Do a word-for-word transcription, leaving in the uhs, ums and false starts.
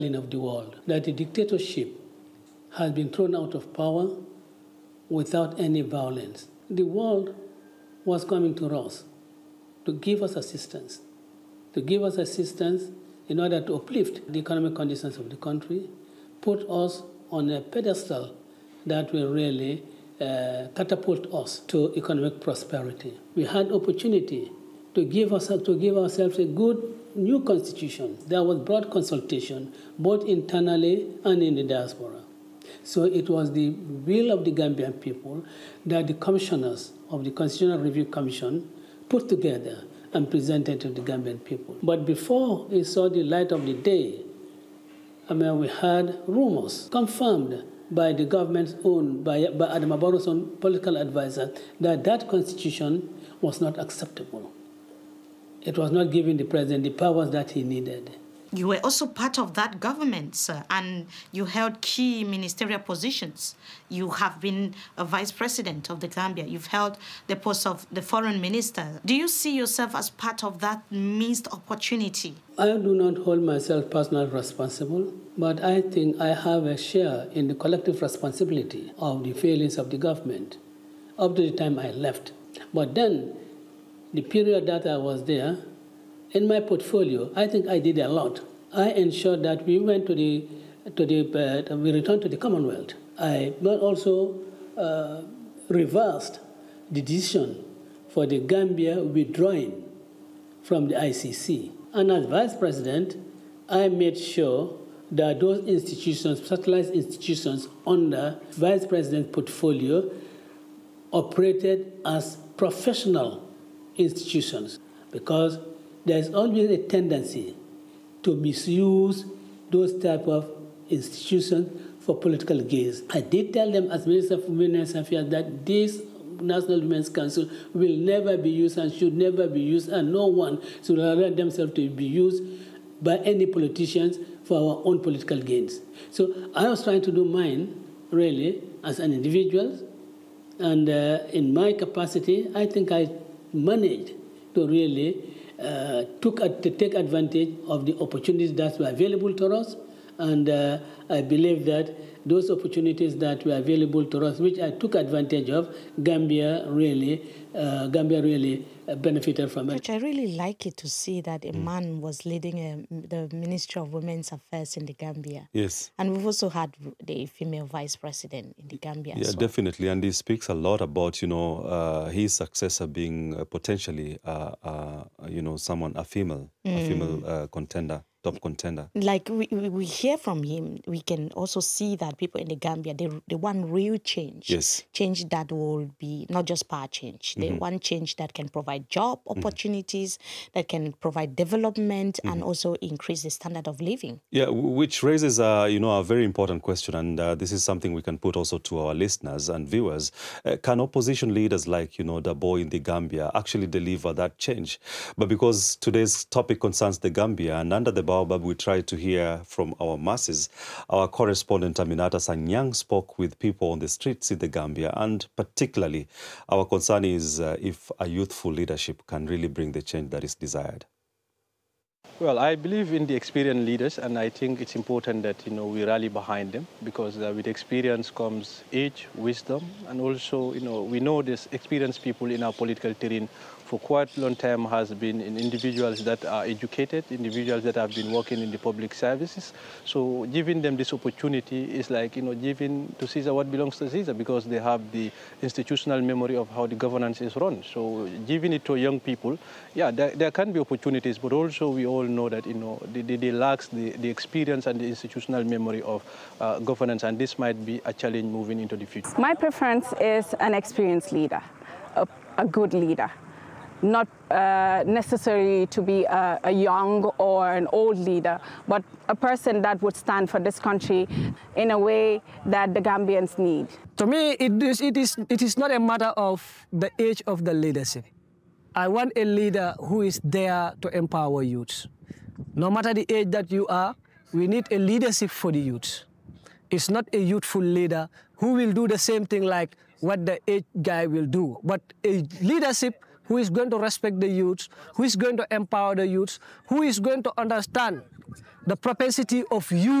of the world, that the dictatorship has been thrown out of power without any violence. The world was coming to us to give us assistance, to give us assistance in order to uplift the economic conditions of the country, put us on a pedestal that will really uh, catapult us to economic prosperity. We had opportunity to give ourselves to give ourselves a good new constitution. There was broad consultation, both internally and in the diaspora. So it was the will of the Gambian people that the commissioners of the Constitutional Review Commission put together and presented to the Gambian people. But before it saw the light of the day, I mean, we had rumors confirmed by the government's own, by, by Adama Barrow's own political advisor, that that constitution was not acceptable. It was not giving the president the powers that he needed. You were also part of that government, sir, and you held key ministerial positions. You have been a vice president of the Gambia. You've held the post of the foreign minister. Do you see yourself as part of that missed opportunity? I do not hold myself personally responsible, but I think I have a share in the collective responsibility of the failings of the government up to the time I left. But then, the period that I was there, in my portfolio, I think I did a lot. I ensured that we went to the, to the, uh, we returned to the Commonwealth. I also uh, reversed the decision for the Gambia withdrawing from the I C C. And as vice president, I made sure that those institutions, satellite institutions under vice president's portfolio, operated as professional institutions, because there's always a tendency to misuse those type of institutions for political gains. I did tell them as Minister for Women's Affairs that this National Women's Council will never be used and should never be used, and no one should allow themselves to be used by any politicians for our own political gains. So I was trying to do mine, really, as an individual, and uh, in my capacity, I think I managed to really uh, took a, to take advantage of the opportunities that were available to us, and uh, I believe that those opportunities that were available to us, which I took advantage of, Gambia really, uh, Gambia really benefited from it. Which I really like it to see that a mm. man was leading a, the Ministry of Women's Affairs in the Gambia. Yes. And we've also had the female vice president in the Gambia. Yeah, as well. Definitely. And he speaks a lot about, you know, uh, his successor being uh, potentially, uh, uh, you know, someone, a female, mm. a female uh, contender. Top contender. Like we, we hear from him, we can also see that people in the Gambia, they, they want real change. Yes. Change that will be not just power change. They mm-hmm. want change that can provide job opportunities, mm-hmm. that can provide development, mm-hmm. and also increase the standard of living. Yeah, which raises, uh, you know, a very important question, and uh, this is something we can put also to our listeners and viewers. Uh, can opposition leaders like, you know, Darboe in the Gambia actually deliver that change? But because today's topic concerns the Gambia, and under the Baobab, we try to hear from our masses. Our correspondent Aminata Sanyang spoke with people on the streets in the Gambia, and particularly our concern is uh, if a youthful leadership can really bring the change that is desired. Well, I believe in the experienced leaders, and I think it's important that, you know, we rally behind them, because uh, with experience comes age, wisdom, and also, you know, we know there's experienced people in our political terrain for quite a long time has been in individuals that are educated, individuals that have been working in the public services. So giving them this opportunity is like, you know, giving to Caesar what belongs to Caesar, because they have the institutional memory of how the governance is run. So giving it to young people, yeah, there, there can be opportunities, but also we all know that, you know, they, they, they lack the, the experience and the institutional memory of uh, governance, and this might be a challenge moving into the future. My preference is an experienced leader, a, a good leader. Not uh, necessarily to be a, a young or an old leader, but a person that would stand for this country in a way that the Gambians need. To me, it is, it is, it is not a matter of the age of the leadership. I want a leader who is there to empower youth. No matter the age that you are, we need a leadership for the youth. It's not a youthful leader who will do the same thing like what the age guy will do, but a leadership who is going to respect the youth, who is going to empower the youth, who is going to understand the propensity of youth